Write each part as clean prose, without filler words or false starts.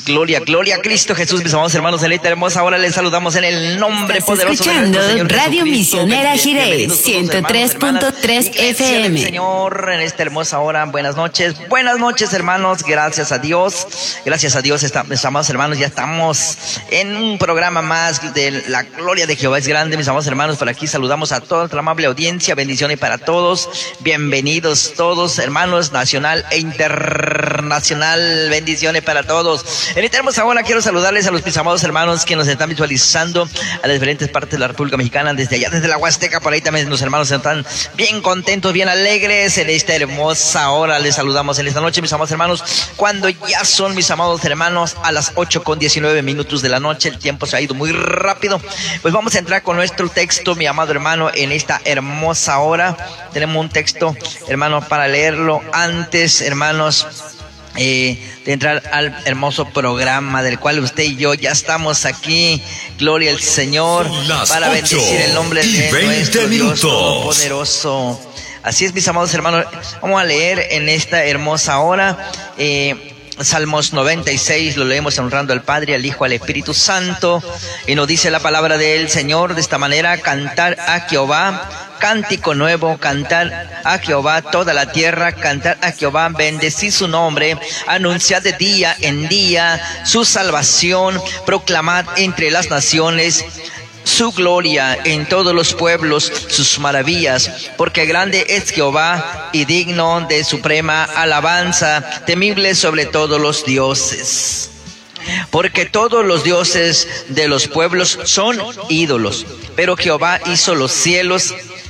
Gloria, gloria a Cristo Jesús, mis amados hermanos, en esta hermosa hora les saludamos en el nombre poderoso de nuestro Señor Radio Misionera Jiré, 103.3 FM. Señor, en esta hermosa hora, buenas noches, hermanos, gracias a Dios, mis amados hermanos, ya estamos en un programa más de la gloria de Jehová es grande, mis amados hermanos. Por aquí saludamos a toda la amable audiencia, bendiciones para todos, bienvenidos todos, hermanos, nacional e internacional, bendiciones para todos. En esta hermosa hora quiero saludarles a los mis amados hermanos que nos están visualizando a las diferentes partes de la República Mexicana, desde allá, desde la Huasteca, por ahí también los hermanos están bien contentos, bien alegres. En esta hermosa hora les saludamos en esta noche, mis amados hermanos, cuando ya son, mis amados hermanos, a las 8:19 de la noche. El tiempo se ha ido muy rápido. Pues vamos a entrar con nuestro texto, mi amado hermano, en esta hermosa hora. Tenemos un texto, hermano, para leerlo antes, hermanos, de entrar al hermoso programa del cual usted y yo ya estamos aquí. Gloria al Señor, para bendecir el nombre de nuestro Dios Todopoderoso. Así es, mis amados hermanos, vamos a leer en esta hermosa hora Salmos 96, lo leemos honrando al Padre, al Hijo, al Espíritu Santo, y nos dice la palabra del Señor de esta manera: cantar a Jehová cántico nuevo, cantar a Jehová toda la tierra, cantar a Jehová, bendecid su nombre, anunciad de día en día su salvación, proclamad entre las naciones su gloria, en todos los pueblos sus maravillas, porque grande es Jehová y digno de suprema alabanza, temible sobre todos los dioses. Porque todos los dioses de los pueblos son ídolos, pero Jehová hizo los cielos,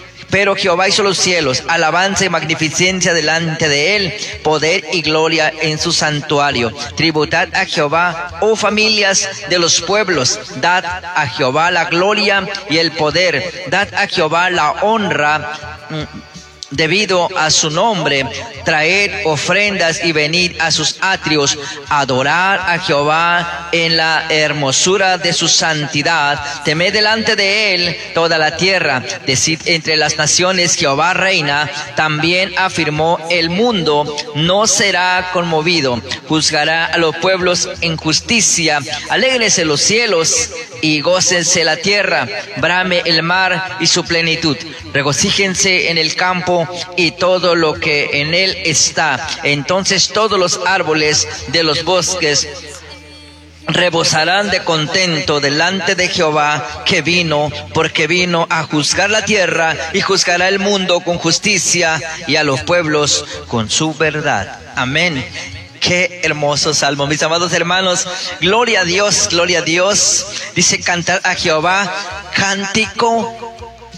alabanza y magnificencia delante de él, poder y gloria en su santuario. Tributad a Jehová, oh familias de los pueblos, dad a Jehová la gloria y el poder, dad a Jehová la honra debido a su nombre, traed ofrendas y venid a sus atrios, adorar a Jehová en la hermosura de su santidad, temed delante de él toda la tierra, decid entre las naciones Jehová reina, también afirmó el mundo, no será conmovido, juzgará a los pueblos en justicia, alégrense los cielos y gócense la tierra, brame el mar y su plenitud, regocíjense en el campo y todo lo que en él está. Entonces todos los árboles de los bosques rebosarán de contento delante de Jehová que vino, porque vino a juzgar la tierra y juzgará el mundo con justicia y a los pueblos con su verdad. Amén. Qué hermoso salmo, mis amados hermanos. Gloria a Dios, gloria a Dios. Dice: cantar a Jehová cántico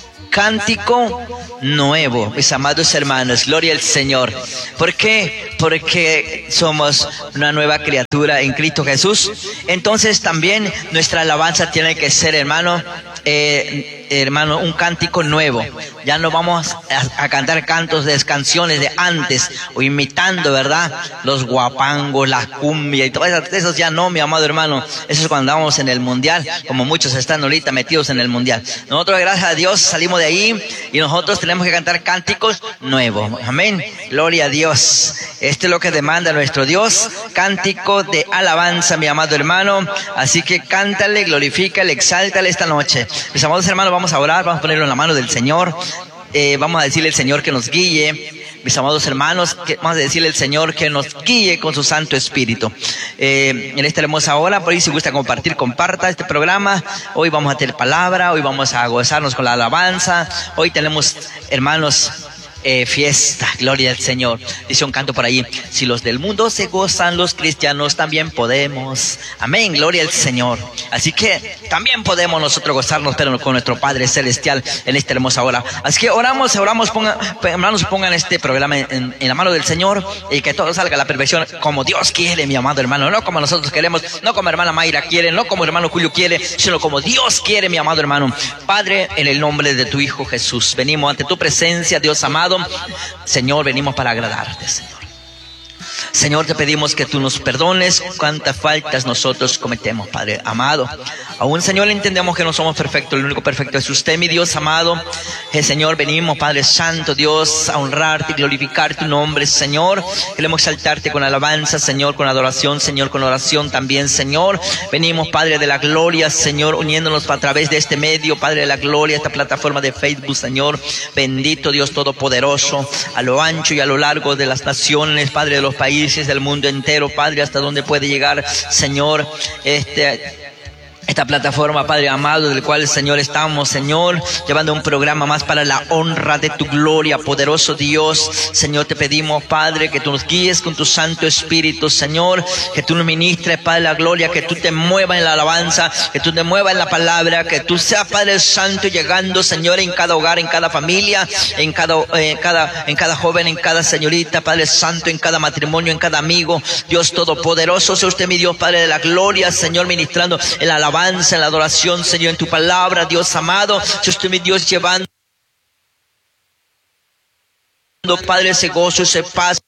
nuevo, mis amados hermanos, gloria al Señor. ¿Por qué? Porque somos una nueva criatura en Cristo Jesús. Entonces también nuestra alabanza tiene que ser, hermano, un cántico nuevo. Ya no vamos a cantar cantos de canciones de antes, o imitando, ¿verdad?, los guapangos, la cumbia y todo eso ya no, mi amado hermano. Eso es cuando andamos en el mundial, como muchos están ahorita metidos en el mundial. Nosotros, gracias a Dios, salimos de ahí y nosotros tenemos que cantar cánticos nuevos. Amén. Gloria a Dios. Esto es lo que demanda nuestro Dios, cántico de alabanza, mi amado hermano. Así que cántale, glorifícale, exáltale esta noche. Mis amados hermanos, vamos a orar, vamos a ponerlo en la mano del Señor. Vamos a decirle al Señor que nos guíe. Mis amados hermanos, vamos a decirle al Señor que nos guíe con su Santo Espíritu. En esta hermosa hora, por ahí, si gusta compartir, comparta este programa. Hoy vamos a tener palabra, hoy vamos a gozarnos con la alabanza. Hoy tenemos, hermanos, fiesta, gloria al Señor. Dice un canto por ahí: si los del mundo se gozan, los cristianos también podemos. Amén, gloria al Señor. Así que también podemos nosotros gozarnos, pero con nuestro Padre Celestial en esta hermosa hora. Así que oramos, hermanos, pongan este programa en la mano del Señor, y que todo salga a la perfección como Dios quiere, mi amado hermano, no como nosotros queremos, no como hermana Mayra quiere, no como hermano Julio quiere, sino como Dios quiere, mi amado hermano. Padre, en el nombre de tu Hijo Jesús, venimos ante tu presencia, Dios amado. Señor, venimos para agradarte, Señor. Señor, te pedimos que tú nos perdones cuántas faltas nosotros cometemos, Padre amado. Aún, Señor, entendemos que no somos perfectos, el único perfecto es usted, mi Dios amado. Señor, venimos, Padre Santo, Dios, a honrarte y glorificar tu nombre, Señor. Queremos exaltarte con alabanza, Señor, con adoración, Señor, con oración también, Señor. Venimos, Padre de la gloria, Señor, uniéndonos a través de este medio, Padre de la gloria, esta plataforma de Facebook, Señor. Bendito Dios Todopoderoso, a lo ancho y a lo largo de las naciones, Padre de los países, del mundo entero, Padre, hasta donde puede llegar, Señor, esta plataforma, Padre amado, del cual, Señor, estamos, Señor, llevando un programa más para la honra de tu gloria, poderoso Dios. Señor, te pedimos, Padre, que tú nos guíes con tu Santo Espíritu, Señor, que tú nos ministres, Padre, la gloria, que tú te muevas en la alabanza, que tú te muevas en la palabra, que tú seas, Padre Santo, llegando, Señor, en cada hogar, en cada familia, en cada joven, en cada señorita, Padre Santo, en cada matrimonio, en cada amigo. Dios Todopoderoso, sea usted mi Dios, Padre de la gloria, Señor, ministrando en la alabanza, en la adoración, Señor, en tu palabra, Dios amado. Yo estoy, mi Dios, llevando, Padre, ese gozo, ese paz,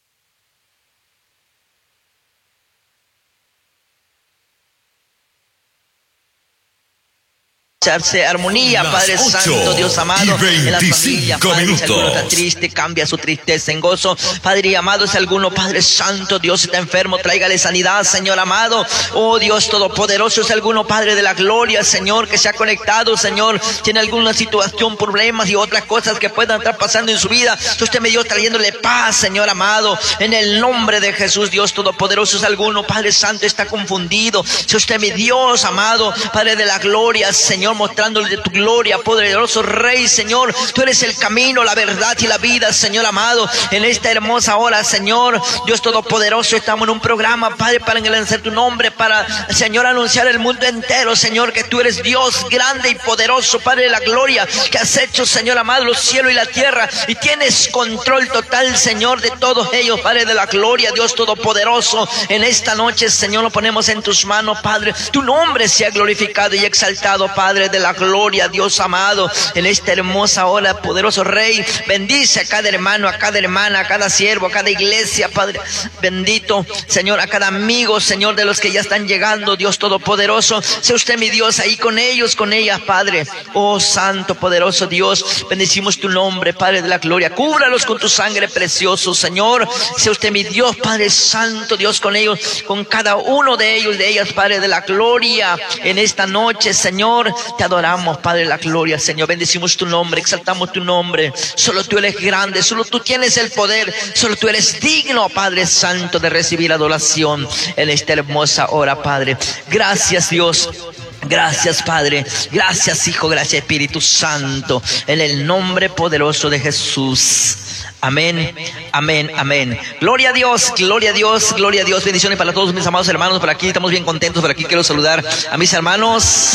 armonía, Padre Santo, Dios amado, en las familias, Padre. Si alguno está triste, cambia su tristeza en gozo, Padre amado. Si alguno, Padre Santo, Dios, está enfermo, tráigale sanidad, Señor amado. Oh Dios Todopoderoso, si alguno, Padre de la gloria, Señor, que se ha conectado, Señor, tiene alguna situación, problemas y otras cosas que puedan estar pasando en su vida, usted me dio trayéndole paz, Señor amado, en el nombre de Jesús, Dios Todopoderoso. Si alguno, Padre Santo, está confundido, si usted, mi Dios amado, Padre de la gloria, Señor, mostrándole de tu gloria, poderoso Rey, Señor. Tú eres el camino, la verdad y la vida, Señor amado. En esta hermosa hora, Señor, Dios Todopoderoso, estamos en un programa, Padre, para engrandecer tu nombre, para, Señor, anunciar al mundo entero, Señor, que tú eres Dios grande y poderoso, Padre de la gloria, que has hecho, Señor amado, los cielos y la tierra, y tienes control total, Señor, de todos ellos, Padre de la gloria, Dios Todopoderoso. En esta noche, Señor, lo ponemos en tus manos, Padre. Tu nombre sea glorificado y exaltado, Padre de la gloria, Dios amado. En esta hermosa hora, poderoso Rey, bendice a cada hermano, a cada hermana, a cada siervo, a cada iglesia, Padre bendito, Señor, a cada amigo, Señor, de los que ya están llegando, Dios Todopoderoso. Sea usted, mi Dios, ahí con ellos, con ellas, Padre. Oh Santo, poderoso Dios, bendecimos tu nombre, Padre de la gloria. Cúbralos con tu sangre precioso, Señor. Sea usted, mi Dios, Padre Santo, Dios, con ellos, con cada uno de ellos, de ellas, Padre de la gloria. En esta noche, Señor, te adoramos, Padre de la gloria, Señor. Bendecimos tu nombre, exaltamos tu nombre. Solo tú eres grande, solo tú tienes el poder, solo tú eres digno, Padre Santo, de recibir adoración en esta hermosa hora, Padre. Gracias, Dios. Gracias, Padre. Gracias, Hijo. Gracias, Espíritu Santo. En el nombre poderoso de Jesús. Amén, amén, amén. Gloria a Dios, gloria a Dios, gloria a Dios. Bendiciones para todos mis amados hermanos. Por aquí estamos bien contentos. Por aquí quiero saludar a mis hermanos.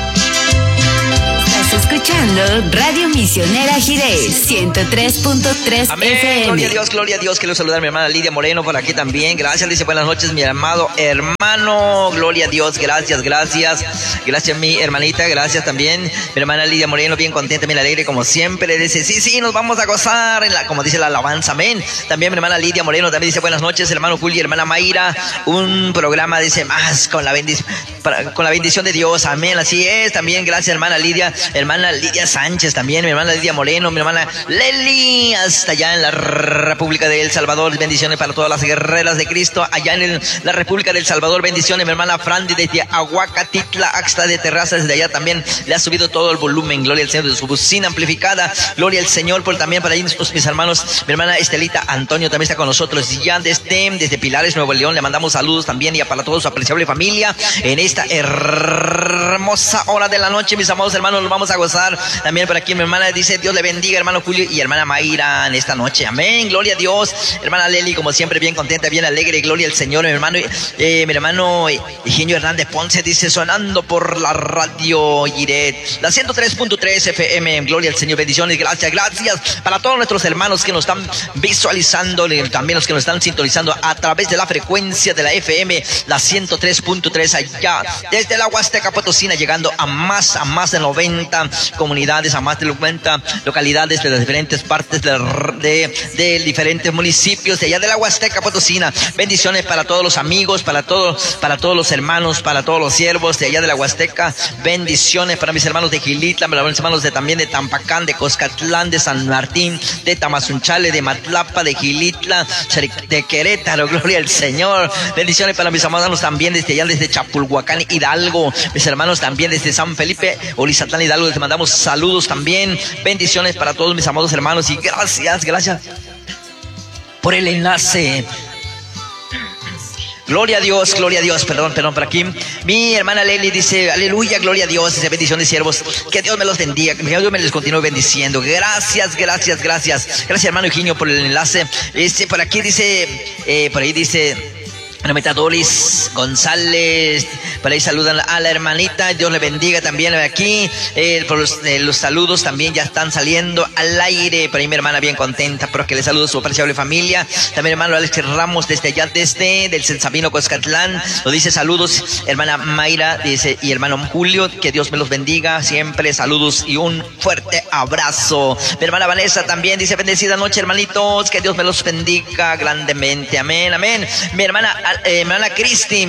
Estás escuchando Radio Misionera Jirés 103.3 Amén. FM. Gloria a Dios. Quiero saludar a mi hermana Lidia Moreno por aquí también. Gracias, dice buenas noches, mi amado hermano. Gloria a Dios, gracias. Gracias, mi hermanita, gracias también. Mi hermana Lidia Moreno, bien contenta, bien alegre, como siempre. Dice, sí, nos vamos a gozar, como dice la alabanza, amén. También mi hermana Lidia Moreno también dice buenas noches, hermano Julio y hermana Mayra. Un programa, dice, más con la bendición de Dios, amén. Así es, también gracias, hermana Lidia Sánchez también, mi hermana Lidia Moreno, mi hermana Leli, hasta allá en la República de El Salvador. Bendiciones para todas las guerreras de Cristo allá en la República del Salvador. Bendiciones, mi hermana Frandy desde Aguacatitla, hasta de Terraza, desde allá también le ha subido todo el volumen. Gloria al Señor, de su bocina amplificada. Gloria al Señor, por también para ahí mis hermanos. Mi hermana Estelita Antonio también está con nosotros ya desde Pilares, Nuevo León. Le mandamos saludos también y para toda su apreciable familia en esta hermosa hora de la noche, mis amados hermanos. Nos vamos a gozar también por aquí. Mi hermana dice, Dios le bendiga, hermano Julio y hermana Mayra, en esta noche, amén. Gloria a Dios. Hermana Leli, como siempre, bien contenta, bien alegre. Gloria al Señor. Mi hermano Eugenio Hernández Ponce dice, sonando por la radio Giret, la 103.3 FM. Gloria al Señor, bendiciones, gracias para todos nuestros hermanos que nos están visualizando, también los que nos están sintonizando a través de la frecuencia de la FM, la 103.3 allá desde la Huasteca Potosina, llegando a más de 90 comunidades, a más de 90 localidades de las diferentes partes de diferentes municipios de allá de la Huasteca Potosina. Bendiciones para todos los amigos, para todos los hermanos, para todos los siervos de allá de la Huasteca. Bendiciones para mis hermanos de Gilitla, para mis hermanos también de Tampacán, de Coscatlán, de San Martín, de Tamazunchale, de Matlapa, de Gilitla, de Querétaro, gloria al Señor. Bendiciones para mis hermanos también desde allá, desde Chapulhuacán, Hidalgo, mis hermanos también desde San Felipe, Olizatlán, Hidalgo, les mandamos saludos también. Bendiciones para todos mis amados hermanos y gracias por el enlace. Gloria a Dios, perdón, por aquí. Mi hermana Leli dice, aleluya, gloria a Dios, dice bendiciones siervos, que Dios me los bendiga, que Dios me les continúe bendiciendo. Gracias, hermano Eugenio, por el enlace. Por aquí dice, por ahí dice, hermanita Doris González, por ahí saludan a la hermanita, Dios le bendiga también aquí. Por los saludos también ya están saliendo al aire. Por ahí mi hermana bien contenta, porque le saludo a su apreciable familia. También hermano Alex Ramos desde allá, del Sabino Coscatlán, lo dice saludos. Hermana Mayra dice, y hermano Julio, que Dios me los bendiga siempre, saludos y un fuerte abrazo. Mi hermana Vanessa también dice, bendecida noche hermanitos, que Dios me los bendiga grandemente, amén. Mi hermana Cristi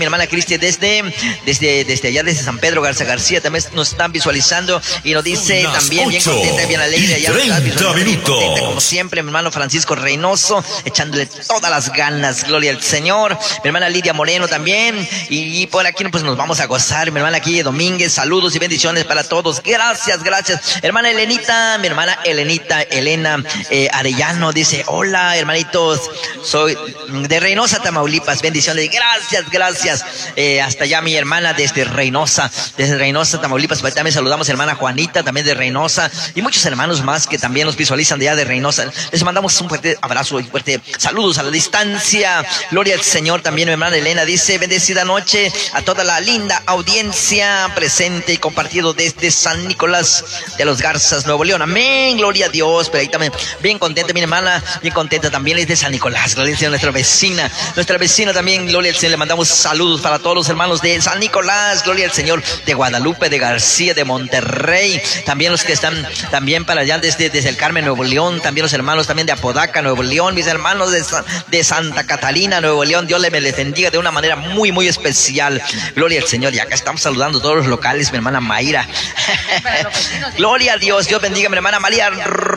desde allá, desde San Pedro García, también nos están visualizando y nos dice también bien contenta, bien alegre, allá 30 minutos. Como siempre, mi hermano Francisco Reynoso, echándole todas las ganas, gloria al Señor. Mi hermana Lidia Moreno también, y por aquí pues nos vamos a gozar. Mi hermana aquí Domínguez, saludos y bendiciones para todos, gracias. Hermana Elenita, mi hermana Elena Arellano dice, hola hermanitos, soy de Reynosa, Tamaulipas, bendiciones. Gracias. Hasta allá mi hermana desde Reynosa, Tamaulipas. También saludamos a hermana Juanita, también de Reynosa, y muchos hermanos más que también nos visualizan de allá de Reynosa. Les mandamos un fuerte abrazo y fuerte saludos a la distancia. Gloria al Señor. También mi hermana Elena dice, bendecida noche a toda la linda audiencia presente y compartido desde San Nicolás de los Garzas, Nuevo León. Amén, gloria a Dios. Pero ahí también bien contenta mi hermana, bien contenta también es de San Nicolás, gloria al Señor, nuestra vecina también, gloria al Señor. Le mandamos saludos para todos los hermanos de San Nicolás, gloria al Señor, de Guadalupe, de García, de Monterrey, también los que están también para allá desde el Carmen, Nuevo León, también los hermanos también de Apodaca, Nuevo León, mis hermanos de Santa Catalina, Nuevo León. Dios les bendiga de una manera muy especial, gloria al Señor. Y acá estamos saludando a todos los locales, mi hermana Mayra. Gloria a Dios, Dios bendiga a mi hermana María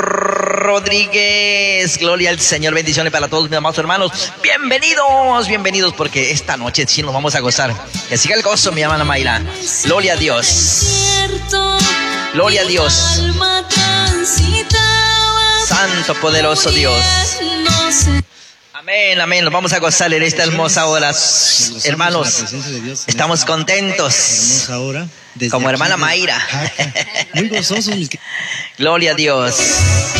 Rodríguez, gloria al Señor, bendiciones para todos mis amados hermanos. Bienvenidos, porque esta noche sí nos vamos a gozar. Que siga el gozo, mi hermana Mayra. Gloria a Dios. Santo, poderoso Dios. Amén. Nos vamos a gozar en esta hermosa hora, hermanos. Estamos contentos. Como hermana Mayra. Muy gozosos. Gloria a Dios.